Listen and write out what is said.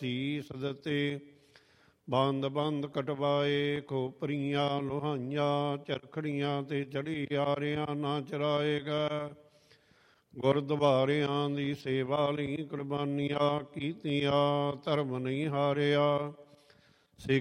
ਸੀਸ ਦਿੱਤੇ। ਬੰਦ ਬੰਦ ਕਟਵਾਏ ਖੋਪਰੀਆਂ ਲੋਹਾਈਆਂ, ਚਰਖੜੀਆਂ ਤੇ ਚੜੀ ਯਾਰਿਆਂ ਨਾ ਚਰਾਏਗਾ। ਗੁਰਦੁਆਰਿਆਂ ਦੀ ਸੇਵਾ ਲਈ ਕੁਰਬਾਨੀਆਂ ਕੀਤੀਆਂ, ਧਰਮ ਨਹੀਂ ਹਾਰਿਆ।